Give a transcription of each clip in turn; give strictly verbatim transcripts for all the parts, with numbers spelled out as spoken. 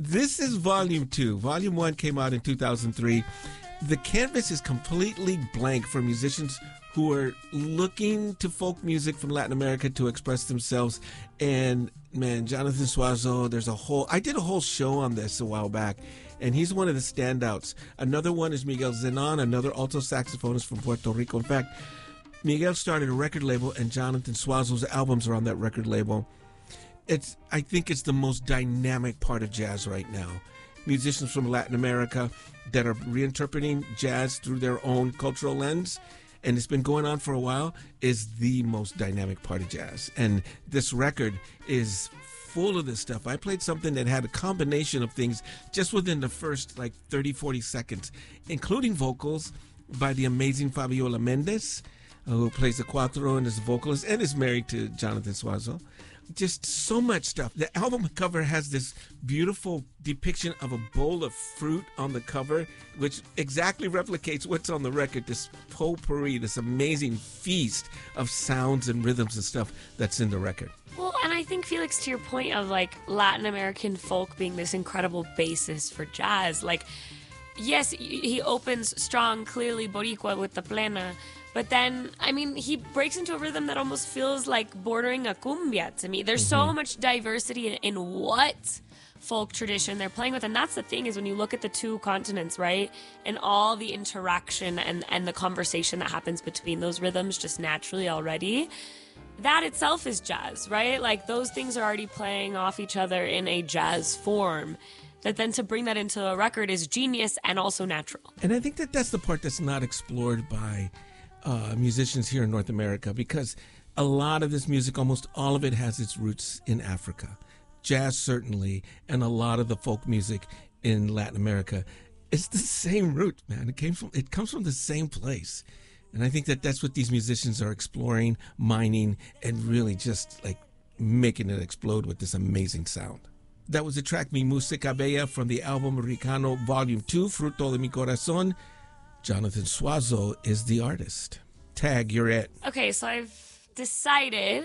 This is volume two. Volume one came out in two thousand three. The canvas is completely blank for musicians who are looking to folk music from Latin America to express themselves. And man, Jonathan Suazo, there's a whole, I did a whole show on this a while back, and he's one of the standouts. Another one is Miguel Zenon, another alto saxophonist from Puerto Rico. In fact, Miguel started a record label, and Jonathan Suazo's albums are on that record label. It's, I think it's the most dynamic part of jazz right now. Musicians from Latin America that are reinterpreting jazz through their own cultural lens, and it's been going on for a while, is the most dynamic part of jazz. And this record is full of this stuff. I played something that had a combination of things just within the first like thirty, forty seconds, including vocals by the amazing Fabiola Mendez, who plays the cuatro and is a vocalist and is married to Jonathan Suazo. Just so much stuff. The album cover has this beautiful depiction of a bowl of fruit on the cover, which exactly replicates what's on the record, this potpourri, this amazing feast of sounds and rhythms and stuff that's in the record. Well, and I think, Felix, to your point of like Latin American folk being this incredible basis for jazz, like, yes, he opens strong, clearly Boricua with the plena, but then, I mean, he breaks into a rhythm that almost feels like bordering a cumbia to me. There's mm-hmm. so much diversity in, in what folk tradition they're playing with. And that's the thing, is when you look at the two continents, right, and all the interaction and, and the conversation that happens between those rhythms just naturally already, that itself is jazz, right? Like, those things are already playing off each other in a jazz form. That then to bring that into a record is genius and also natural. And I think that that's the part that's not explored by Uh, musicians here in North America, because a lot of this music, almost all of it, has its roots in Africa. Jazz certainly, and a lot of the folk music in Latin America. It's the same root, man. It came from, it comes from the same place. And I think that that's what these musicians are exploring, mining, and really just like making it explode with this amazing sound. That was the track Mi Música Bella from the album Ricano Volume two, Fruto de mi Corazón. Jonathan Suazo is the artist. Tag, you're it. Okay, so I've decided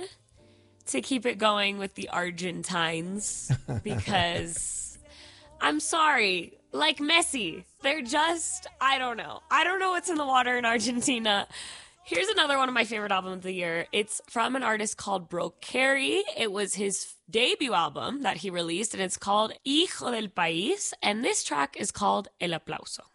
to keep it going with the Argentines because I'm sorry, like Messi, they're just, I don't know. I don't know what's in the water in Argentina. Here's another one of my favorite albums of the year. It's from an artist called Brok Kerry. It was his debut album that he released, and it's called Hijo del País, and this track is called El Aplauso.